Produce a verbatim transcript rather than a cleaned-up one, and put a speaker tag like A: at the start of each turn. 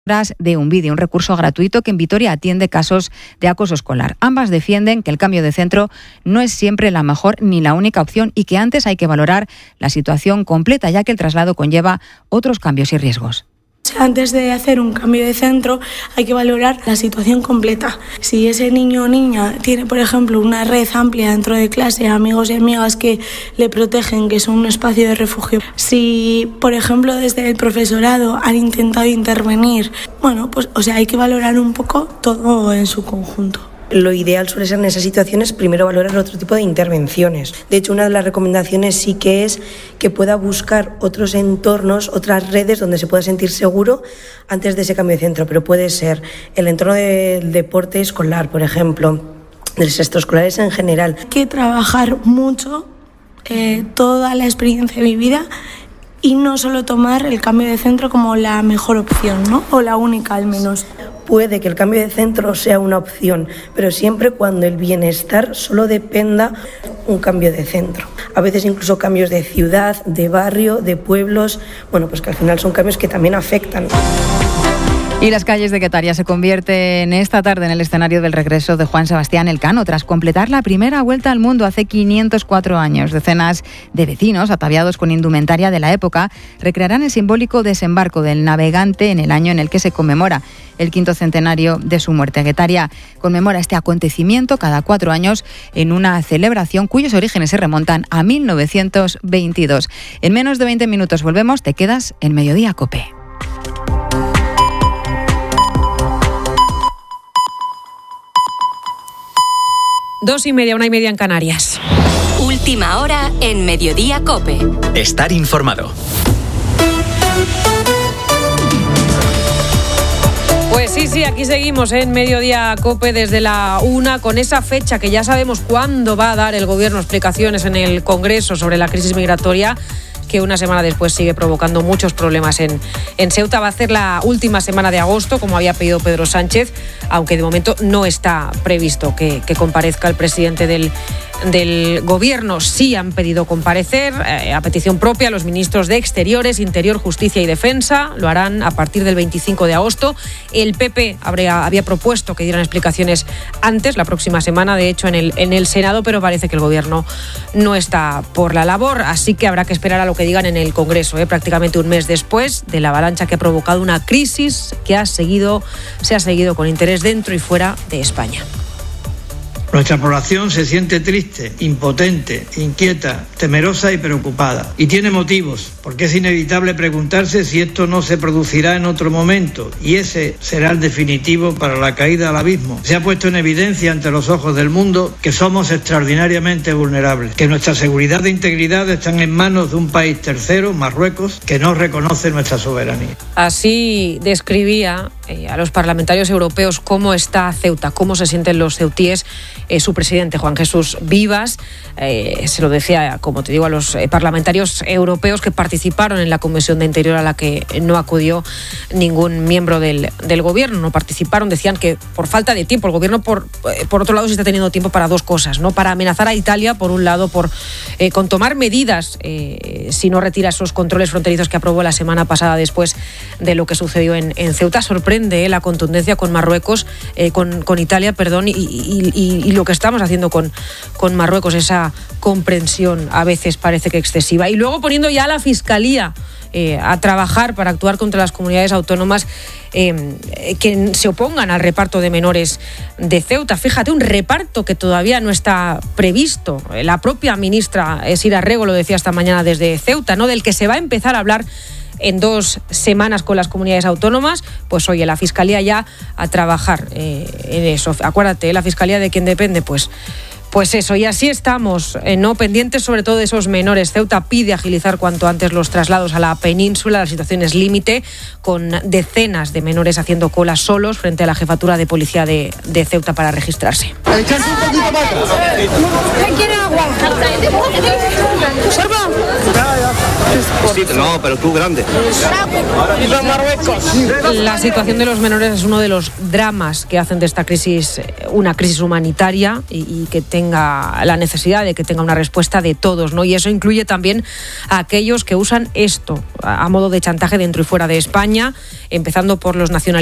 A: de un vídeo, un recurso gratuito que en Vitoria atiende casos de acoso escolar. Ambas defienden que el cambio de centro no es siempre la mejor ni la única opción y que antes hay que valorar la situación completa, ya que el traslado conlleva otros cambios y riesgos.
B: Antes de hacer un cambio de centro hay que valorar la situación completa. Si ese niño o niña tiene, por ejemplo, una red amplia dentro de clase, amigos y amigas que le protegen, que son un espacio de refugio. Si, por ejemplo, desde el profesorado han intentado intervenir, bueno, pues o sea, hay que valorar un poco todo en su conjunto.
C: Lo ideal suele ser en esas situaciones primero valorar otro tipo de intervenciones. De hecho, una de las recomendaciones sí que es que pueda buscar otros entornos, otras redes donde se pueda sentir seguro antes de ese cambio de centro, pero puede ser el entorno del deporte escolar, por ejemplo, de los extraescolares en general.
B: Hay que trabajar mucho eh, toda la experiencia vivida y no solo tomar el cambio de centro como la mejor opción, ¿no? O la única al menos.
C: Puede que el cambio de centro sea una opción, pero siempre cuando el bienestar solo dependa un cambio de centro. A veces incluso cambios de ciudad, de barrio, de pueblos, bueno, pues que al final son cambios que también afectan.
A: Y las calles de Guetaria se convierten esta tarde en el escenario del regreso de Juan Sebastián Elcano tras completar la primera vuelta al mundo hace quinientos cuatro años. Decenas de vecinos, ataviados con indumentaria de la época, recrearán el simbólico desembarco del navegante en el año en el que se conmemora el quinto centenario de su muerte. Guetaria conmemora este acontecimiento cada cuatro años en una celebración cuyos orígenes se remontan a mil novecientos veintidós. En menos de veinte minutos volvemos, te quedas en Mediodía COPE.
D: Dos y media, una y media en Canarias.
E: Última hora en Mediodía COPE.
F: Estar informado.
D: Pues sí, sí, aquí seguimos en Mediodía COPE desde la una con esa fecha que ya sabemos cuándo va a dar el Gobierno explicaciones en el Congreso sobre la crisis migratoria, que una semana después sigue provocando muchos problemas en, en Ceuta. Va a ser la última semana de agosto, como había pedido Pedro Sánchez, aunque de momento no está previsto que, que comparezca el presidente del, del Gobierno. Sí han pedido comparecer eh, a petición propia los ministros de Exteriores, Interior, Justicia y Defensa. Lo harán a partir del veinticinco de agosto. El P P habría, había propuesto que dieran explicaciones antes, la próxima semana, de hecho, en el, en el Senado, pero parece que el Gobierno no está por la labor, así que habrá que esperar a lo que digan en el Congreso, ¿eh? prácticamente un mes después de la avalancha que ha provocado una crisis que ha seguido, se ha seguido con interés dentro y fuera de España.
G: Nuestra población se siente triste, impotente, inquieta, temerosa y preocupada. Y tiene motivos, porque es inevitable preguntarse si esto no se producirá en otro momento, y ese será el definitivo para la caída al abismo. Se ha puesto en evidencia ante los ojos del mundo que somos extraordinariamente vulnerables, que nuestra seguridad e integridad están en manos de un país tercero, Marruecos, que no reconoce nuestra soberanía.
D: Así describía eh, a los parlamentarios europeos cómo está Ceuta, cómo se sienten los ceutíes. Eh, su presidente, Juan Jesús Vivas, eh, se lo decía, como te digo, a los eh, parlamentarios europeos que participaron en la Comisión de Interior, a la que no acudió ningún miembro del, del Gobierno. No participaron, decían que por falta de tiempo. El Gobierno, por, eh, por otro lado, sí está teniendo tiempo para dos cosas, ¿no? Para amenazar a Italia, por un lado, por eh, con tomar medidas eh, si no retira esos controles fronterizos que aprobó la semana pasada después de lo que sucedió en, en Ceuta. Sorprende eh, la contundencia con Marruecos, eh, con, con Italia, perdón, y, y, y, y lo que estamos haciendo con, con Marruecos, esa comprensión a veces parece que excesiva. Y luego poniendo ya a la Fiscalía eh, a trabajar para actuar contra las comunidades autónomas eh, que se opongan al reparto de menores de Ceuta. Fíjate, un reparto que todavía no está previsto. La propia ministra Sira Rego lo decía esta mañana desde Ceuta, ¿no? Del que se va a empezar a hablar en dos semanas con las comunidades autónomas. Pues oye, la Fiscalía ya a trabajar eh, en eso. Acuérdate, la Fiscalía de quien depende, pues Pues eso, y así estamos, eh, no pendientes sobre todo de esos menores. Ceuta pide agilizar cuanto antes los traslados a la península. La situación es límite, con decenas de menores haciendo cola solos frente a la jefatura de policía de, de Ceuta para registrarse.
F: Echarse un poquito más atrás.
H: ¿Quién quiere agua? ¿Sorbo?
F: Sí, no, pero tú grande.
D: La situación de los menores es uno de los dramas que hacen de esta crisis una crisis humanitaria y, y que tenga la necesidad de que tenga una respuesta de todos, ¿no? Y eso incluye también a aquellos que usan esto a, a modo de chantaje dentro y fuera de España, empezando por los nacionalistas